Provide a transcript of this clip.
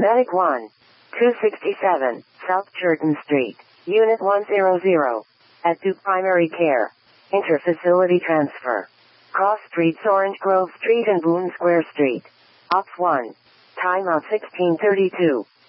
Medic 1. 267, South Churton Street, Unit 100. At Duke Primary Care. Interfacility transfer. Cross Streets, Orange Grove Street and Boone Square Street. Ops 1. Timeout 1632.